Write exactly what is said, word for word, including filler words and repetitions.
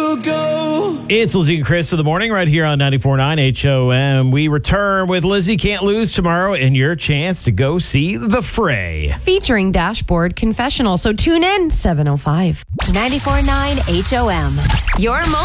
you go. It's Lizzie and Chris in the morning right here on ninety-four point nine H O M. We return with Lizzie Can't Lose tomorrow and your chance to go see The Fray. Featuring Dashboard Confessional. So tune in, seven oh five. ninety-four point nine H O M. Your moment.